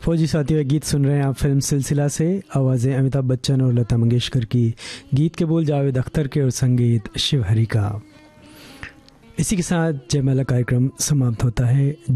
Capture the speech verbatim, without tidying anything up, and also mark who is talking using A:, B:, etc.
A: फौजी साथियों, गीत सुन रहे हैं आप फिल्म सिलसिला से। आवाज़ें अमिताभ बच्चन और लता मंगेशकर की, गीत के बोल जावेद अख्तर के और संगीत शिव हरी का। इसी के साथ जयमाला कार्यक्रम समाप्त होता है।